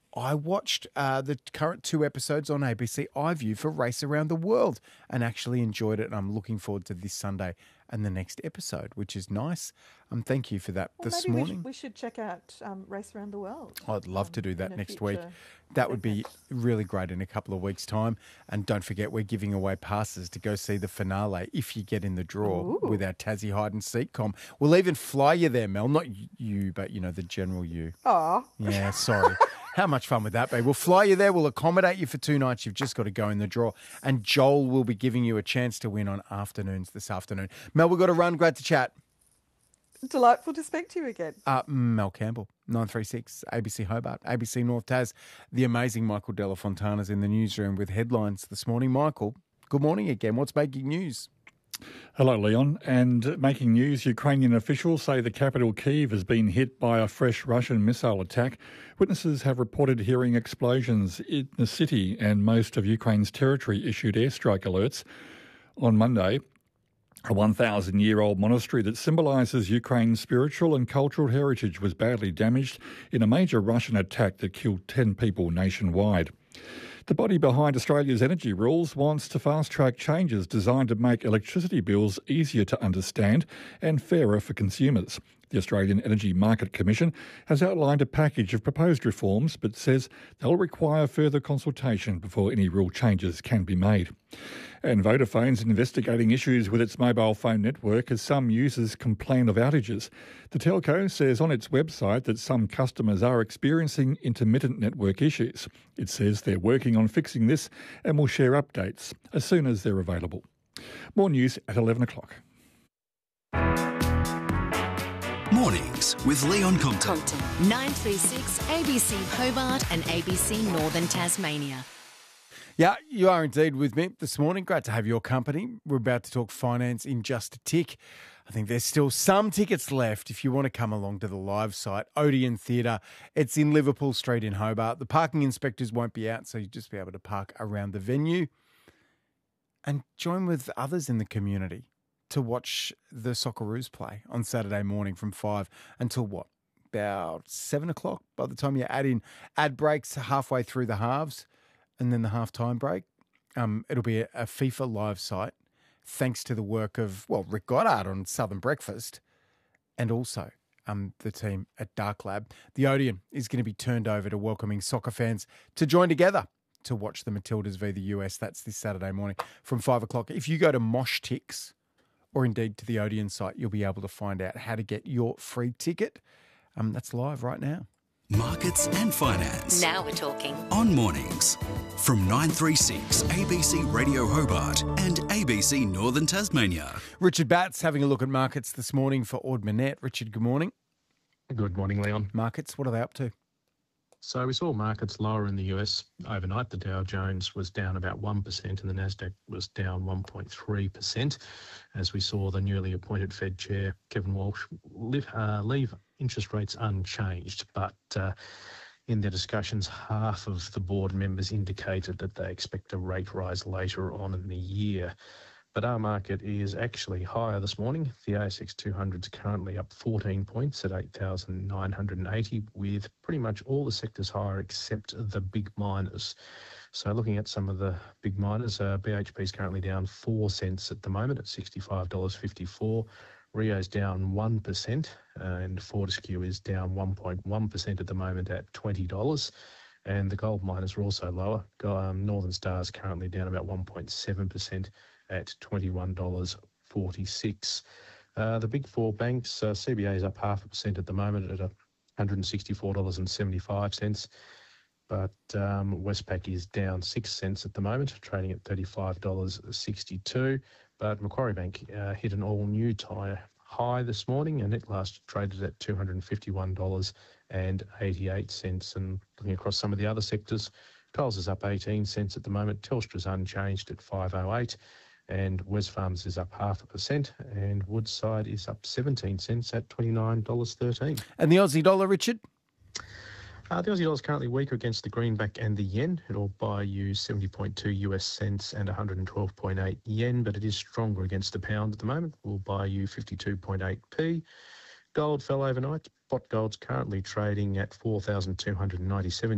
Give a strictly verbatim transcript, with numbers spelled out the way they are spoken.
I watched uh, the current two episodes on A B C iView for Race Around the World and actually enjoyed it. And I'm looking forward to this Sunday and the next episode, which is nice. Um, thank you for that well, this maybe morning. We, sh- we should check out um, Race Around the World. I'd love um, to do that next future week. That would be really great in a couple of weeks' time. And don't forget, we're giving away passes to go see the finale if you get in the draw Ooh. with our Tassie Hide and Seek com. We'll even fly you there, Mel. Not you, but, you know, the general you. Aw. Yeah, sorry. How much fun would that be? We'll fly you there. We'll accommodate you for two nights. You've just got to go in the draw. And Joel will be giving you a chance to win on afternoons this afternoon. Mel, we've got to run. Great to chat. Delightful to speak to you again. Uh, Mel Campbell, nine three six, A B C Hobart, A B C North Tas. The amazing Michael Della Fontana's in the newsroom with headlines this morning. Michael, good morning again. What's making news? Hello, Leon. And making news, Ukrainian officials say the capital Kyiv has been hit by a fresh Russian missile attack. Witnesses have reported hearing explosions in the city, and most of Ukraine's territory issued airstrike alerts. On Monday, a one thousand year old monastery that symbolises Ukraine's spiritual and cultural heritage was badly damaged in a major Russian attack that killed ten people nationwide. The body behind Australia's energy rules wants to fast-track changes designed to make electricity bills easier to understand and fairer for consumers. The Australian Energy Market Commission has outlined a package of proposed reforms but says they'll require further consultation before any rule changes can be made. And Vodafone's investigating issues with its mobile phone network as some users complain of outages. The telco says on its website that some customers are experiencing intermittent network issues. It says they're working on fixing this and will share updates as soon as they're available. More news at eleven o'clock. Mornings with Leon Compton. Compton, nine three six, A B C Hobart and A B C Northern Tasmania. Yeah, you are indeed with me this morning. Great to have your company. We're about to talk finance in just a tick. I think there's still some tickets left if you want to come along to the live site, Odeon Theatre. It's in Liverpool Street in Hobart. The parking inspectors won't be out, so you'll just be able to park around the venue and join with others in the community to watch the Socceroos play on Saturday morning from five until what? About seven o'clock by the time you add in ad breaks halfway through the halves. And then the half-time break, um, it'll be a, a FIFA live site, thanks to the work of, well, Rick Goddard on Southern Breakfast, and also um, the team at Dark Lab. The Odeon is going to be turned over to welcoming soccer fans to join together to watch the Matildas v the U S. That's this Saturday morning from five o'clock. If you go to Mosh Tix, or indeed to the Odeon site, you'll be able to find out how to get your free ticket. Um, that's live right now. Markets and finance. Now we're talking. On mornings. From nine three six, A B C Radio Hobart and A B C Northern Tasmania. Richard Batts having a look at markets this morning for Ord Minnett. Richard, good morning. Good morning, Leon. Markets, what are they up to? So we saw markets lower in the U S overnight. The Dow Jones was down about one percent and the Nasdaq was down one point three percent as we saw the newly appointed Fed Chair, Kevin Walsh, leave, uh, leave interest rates unchanged. But uh, in their discussions, half of the board members indicated that they expect a rate rise later on in the year. But our market is actually higher this morning. The A S X two hundred is currently up fourteen points at eight thousand nine hundred eighty, with pretty much all the sectors higher except the big miners. So looking at some of the big miners, uh, B H P is currently down four cents at the moment at sixty-five dollars fifty-four. Rio's down one percent uh, and Fortescue is down one point one percent at the moment at twenty dollars. And the gold miners are also lower. Um, Northern Star is currently down about one point seven percent at twenty-one dollars forty-six. Uh, the big four banks, uh, C B A is up half a percent at the moment at one hundred sixty-four dollars seventy-five. But um, Westpac is down six cents at the moment, trading at thirty-five dollars sixty-two. But Macquarie Bank uh, hit an all-new tie high this morning, and it last traded at two hundred fifty-one dollars eighty-eight. And looking across some of the other sectors, Coles is up eighteen cents at the moment, Telstra's unchanged at five oh eight, and Wesfarmers is up half a percent, and Woodside is up seventeen cents at twenty-nine dollars thirteen. And the Aussie dollar, Richard? Uh, the Aussie dollar is currently weaker against the greenback and the yen. It'll buy you seventy point two US cents and one hundred twelve point eight yen, but it is stronger against the pound at the moment. We'll buy you fifty-two point eight p. Gold fell overnight. Spot gold's currently trading at four thousand two hundred ninety-seven